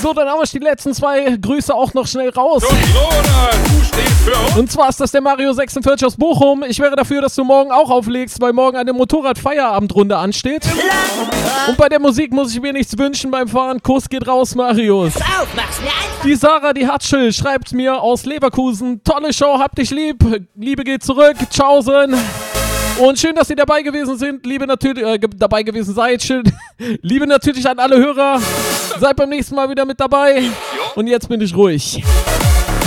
So, dann haben wir die letzten 2 Grüße auch noch schnell raus. Und zwar ist das der Mario 46 aus Bochum. Ich wäre dafür, dass du morgen auch auflegst, weil morgen eine Motorrad-Feierabendrunde ansteht. Und bei der Musik muss ich mir nichts wünschen beim Fahren. Kuss geht raus, Marius. Die Sarah, die Hatschel, schreibt mir aus Leverkusen. Tolle Show, hab dich lieb. Liebe geht zurück. Tschaußen. Und schön, dass ihr dabei gewesen sind. Liebe natürlich, dabei gewesen seid. Schön. Liebe natürlich an alle Hörer. Seid beim nächsten Mal wieder mit dabei. Und jetzt bin ich ruhig.